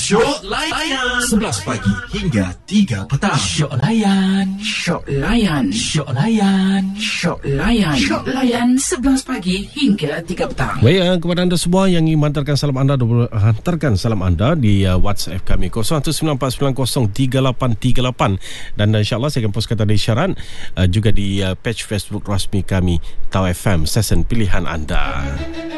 Syok Layan 11 pagi hingga 3 petang. Syok Layan. Syok Layan. Syok Layan. Syok Layan. Syok Layan 11 pagi hingga 3 petang. Baik, kepada anda semua yang ingin hantarkan salam anda, hantarkan salam anda di WhatsApp kami 0194903838 dan insyaAllah saya akan postkan tanda isyarat juga di page Facebook rasmi kami Tau FM, stesen pilihan anda.